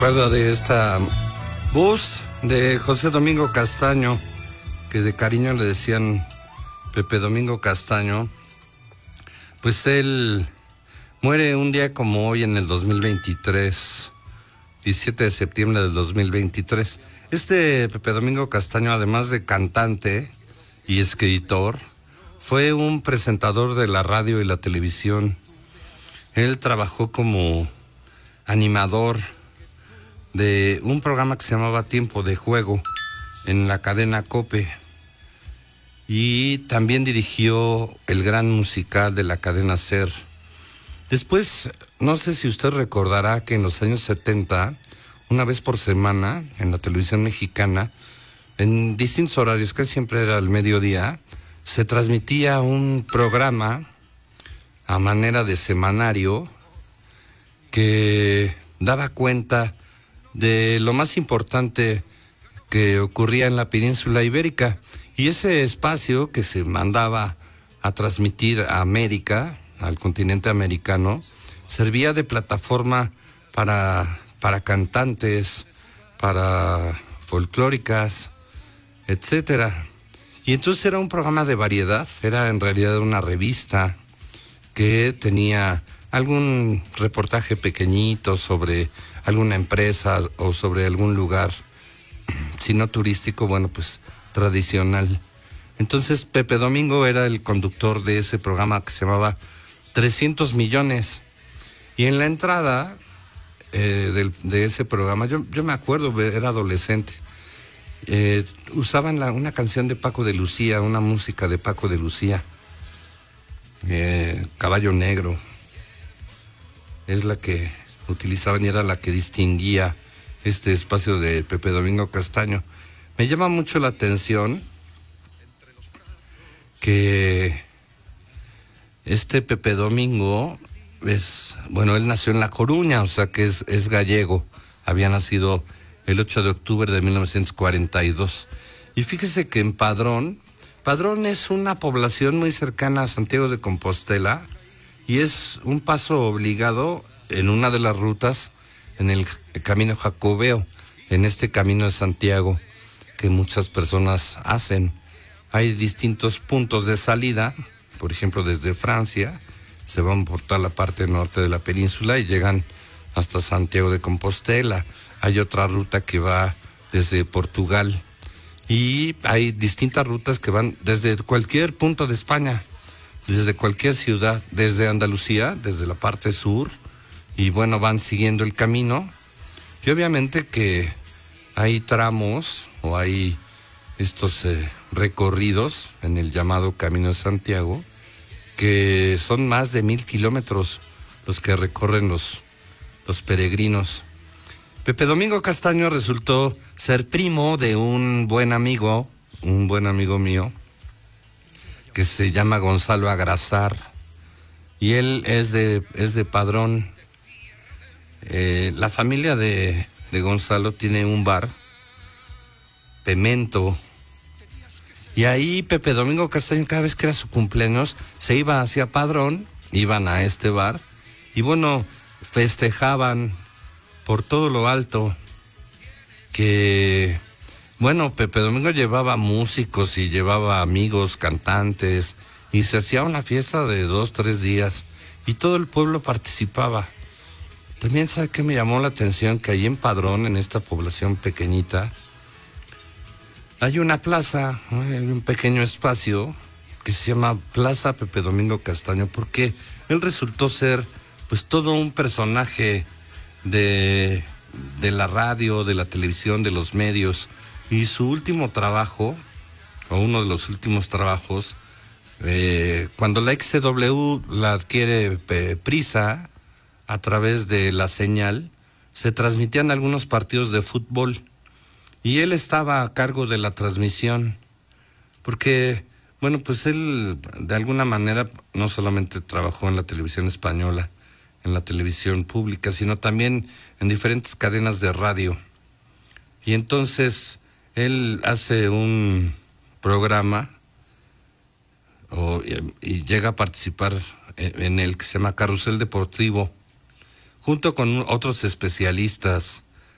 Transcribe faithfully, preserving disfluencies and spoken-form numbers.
Recuerdo de esta voz de José Domingo Castaño, que de cariño le decían Pepe Domingo Castaño. Pues él muere un día como hoy en el dos mil veintitrés, diecisiete de septiembre del dos mil veintitrés. Este Pepe Domingo Castaño, además de cantante y escritor, fue un presentador de la radio y la televisión. Él trabajó como animador de un programa que se llamaba Tiempo de Juego en la cadena COPE, y también dirigió el gran musical de la cadena SER. Después, no sé si usted recordará que en los años setenta, una vez por semana, en la televisión mexicana, en distintos horarios, casi siempre era al mediodía, se transmitía un programa a manera de semanario que daba cuenta de lo más importante que ocurría en la península ibérica. Y ese espacio que se mandaba a transmitir a América, al continente americano, servía de plataforma para, para cantantes, para folclóricas, etcétera. Y entonces era un programa de variedad, era en realidad una revista que tenía algún reportaje pequeñito sobre alguna empresa o sobre algún lugar, si no turístico, bueno, pues tradicional. Entonces Pepe Domingo era el conductor de ese programa que se llamaba trescientos millones. Y en la entrada eh, del, de ese programa, yo, yo me acuerdo, era adolescente, eh, usaban la, una canción de Paco de Lucía, una música de Paco de Lucía, eh, Caballo Negro. Es la que utilizaban y era la que distinguía este espacio de Pepe Domingo Castaño. Me llama mucho la atención que este Pepe Domingo es, bueno, él nació en La Coruña, o sea que es, es gallego. Había nacido el ocho de octubre de mil novecientos cuarenta y dos. Y fíjese que en Padrón, Padrón es una población muy cercana a Santiago de Compostela y es un paso obligado en una de las rutas en el camino jacobeo, en este camino de Santiago que muchas personas hacen. Hay distintos puntos de salida, por ejemplo desde Francia, se van por toda la parte norte de la península y llegan hasta Santiago de Compostela. Hay otra ruta que va desde Portugal y hay distintas rutas que van desde cualquier punto de España, desde cualquier ciudad, desde Andalucía, desde la parte sur, y bueno, van siguiendo el camino. Y obviamente que hay tramos o hay estos eh, recorridos en el llamado Camino de Santiago, que son más de mil kilómetros los que recorren los, los peregrinos. Pepe Domingo Castaño resultó ser primo de un buen amigo, un buen amigo mío, que se llama Gonzalo Agrazar, y él es de, es de Padrón. Eh, la familia de, de Gonzalo tiene un bar, Pemento, y ahí Pepe Domingo Castaño, cada vez que era su cumpleaños, se iba hacia Padrón, iban a este bar, y bueno, festejaban por todo lo alto, que bueno, Pepe Domingo llevaba músicos y llevaba amigos, cantantes, y se hacía una fiesta de dos, tres días, y todo el pueblo participaba. También, ¿sabe qué me llamó la atención? Que ahí en Padrón, en esta población pequeñita, hay una plaza, hay un pequeño espacio que se llama Plaza Pepe Domingo Castaño, porque él resultó ser pues todo un personaje de, de la radio, de la televisión, de los medios, y su último trabajo, o uno de los últimos trabajos, eh, cuando la X C W la adquiere eh, Prisa, a través de la señal, se transmitían algunos partidos de fútbol y él estaba a cargo de la transmisión, porque, bueno, pues él de alguna manera no solamente trabajó en la televisión española, en la televisión pública, sino también en diferentes cadenas de radio. Y entonces él hace un programa o, y, y llega a participar en el que se llama Carrusel Deportivo, junto con otros especialistas